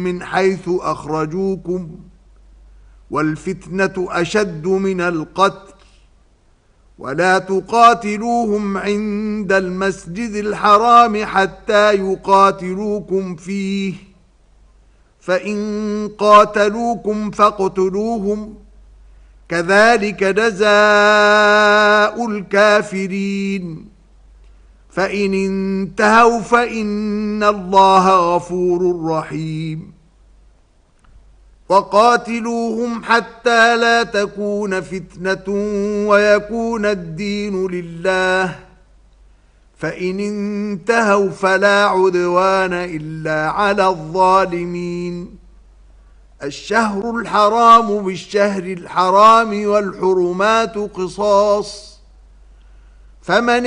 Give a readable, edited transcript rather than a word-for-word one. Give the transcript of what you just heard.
من حيث أخرجوكم والفتنة أشد من القتل ولا تقاتلوهم عند المسجد الحرام حتى يقاتلوكم فيه فإن قاتلوكم فاقتلوهم كذلك جزاء الكافرين فإن انتهوا فإن الله غفور رحيم وقاتلوهم حتى لا تكون فتنة ويكون الدين لله فإن انتهوا فلا عدوان إلا على الظالمين الشهر الحرام بالشهر الحرام والحرمات قصاص فمن